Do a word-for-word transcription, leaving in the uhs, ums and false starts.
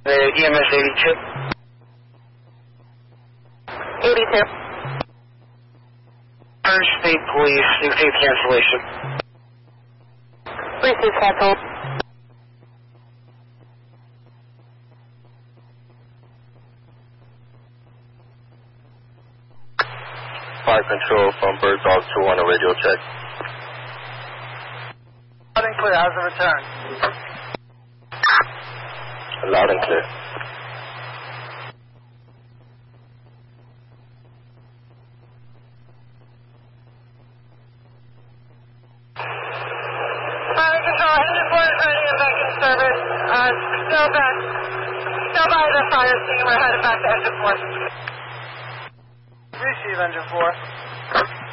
Uh, E M S eighty-two. eighty-two. First State Police, new tape cancellation. Receive cancel. Fire control from Bird Dog two on a radio check. Loud and clear, how's the return? Loud and clear. Fire control, engine four is ready and back in service. Uh, still back, still by the fire scene. We're headed back to engine four. Receive engine four.